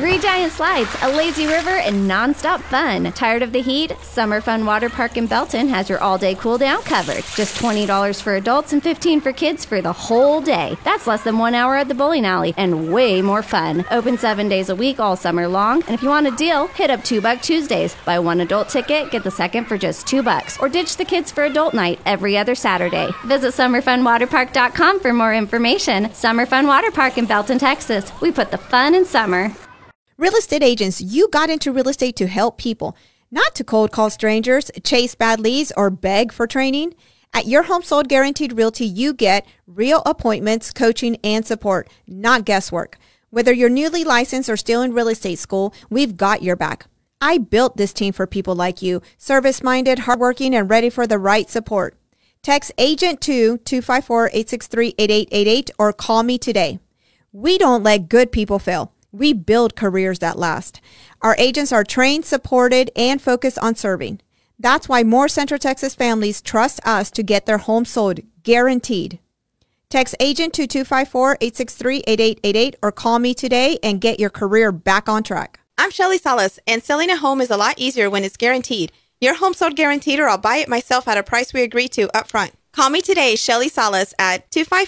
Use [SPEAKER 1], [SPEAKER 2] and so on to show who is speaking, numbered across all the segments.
[SPEAKER 1] 3 giant slides, a lazy river, and non-stop fun. Tired of the heat? Summer Fun Water Park in Belton has your all-day cool down covered. Just $20 for adults and $15 for kids for the whole day. That's less than 1 hour at the bowling alley and way more fun. Open 7 days a week all summer long, and if you want a deal, hit up $2 Tuesdays. Buy one adult ticket, get the second for just $2, or ditch the kids for adult night every other Saturday. Visit summerfunwaterpark.com for more information. Summer Fun Water Park in Belton, Texas. We put the fun in summer.
[SPEAKER 2] Real estate agents, you got into real estate to help people, not to cold call strangers, chase bad leads, or beg for training. At Your Home Sold Guaranteed Realty, you get real appointments, coaching, and support, not guesswork. Whether you're newly licensed or still in real estate school, we've got your back. I built this team for people like you, service-minded, hardworking, and ready for the right support. Text AGENT to 254-863-8888 or call me today. We don't let good people fail. We build careers that last. Our agents are trained, supported, and focused on serving. That's why more Central Texas families trust us to get their home sold, guaranteed. Text AGENT to 254-863-8888 or call me today and get your career back on track.
[SPEAKER 3] I'm Shelly Salas, and selling a home is a lot easier when it's guaranteed. Your home sold guaranteed, or I'll buy it myself at a price we agree to up front. Call me today, Shelly Salas, at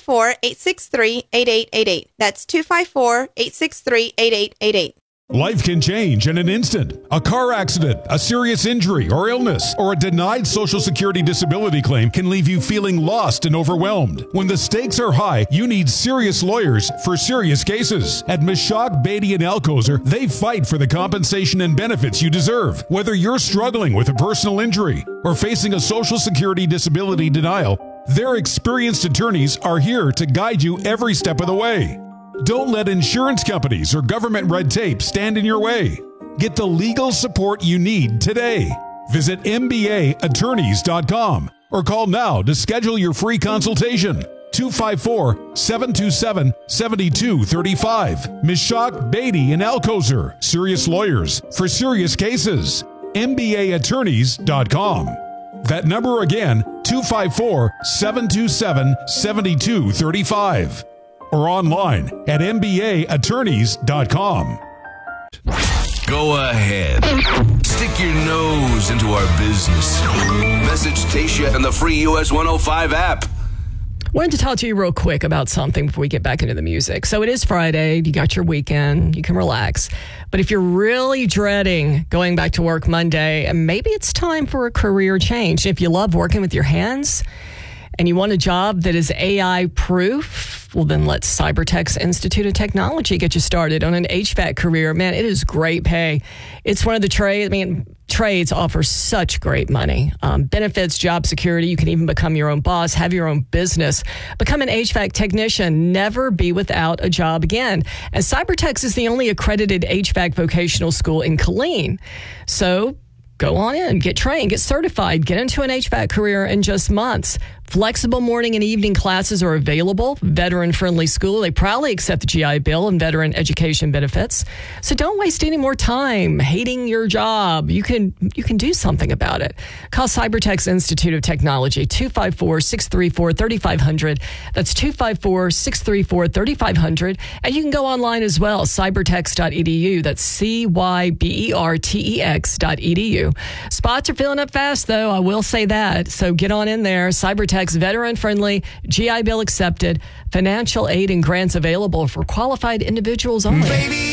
[SPEAKER 3] 254-863-8888. That's 254-863-8888.
[SPEAKER 4] Life can change in an instant. A car accident, a serious injury or illness, or a denied Social Security disability claim can leave you feeling lost and overwhelmed. When the stakes are high, you need serious lawyers for serious cases. At Mishak, Beatty, and Alcozer, they fight for the compensation and benefits you deserve. Whether you're struggling with a personal injury or facing a Social Security disability denial, their experienced attorneys are here to guide you every step of the way. Don't let insurance companies or government red tape stand in your way. Get the legal support you need today. Visit MBAattorneys.com or call now to schedule your free consultation. 254-727-7235. Mishak, Beatty, and Alcozer. Serious lawyers for serious cases. MBAattorneys.com. That number again, 254-727-7235. Or online at MBAattorneys.com.
[SPEAKER 5] Go ahead. Stick your nose into our business. Message Tasha and the free US 105 app.
[SPEAKER 6] Wanted to talk to you real quick about something before we get back into the music. So it is Friday. You got your weekend. You can relax. But if you're really dreading going back to work Monday, maybe it's time for a career change. If you love working with your hands and you want a job that is AI proof, well, then let Cybertex Institute of Technology get you started on an HVAC career. Man, it is great pay. It's one of the trades offer such great money. Benefits, job security. You can even become your own boss, have your own business, become an HVAC technician, never be without a job again. And Cybertex is the only accredited HVAC vocational school in Killeen. So go on in, get trained, get certified, get into an HVAC career in just months. Flexible morning and evening classes are available. Veteran-friendly school. They proudly accept the GI Bill and veteran education benefits. So don't waste any more time hating your job. You can do something about it. Call Cybertex Institute of Technology, 254-634-3500. That's 254-634-3500. And you can go online as well, cybertex.edu. That's cybertex.edu. Spots are filling up fast, though. I will say that. So get on in there. Cybertex, veteran-friendly, GI Bill accepted, financial aid and grants available for qualified individuals only.
[SPEAKER 5] Baby,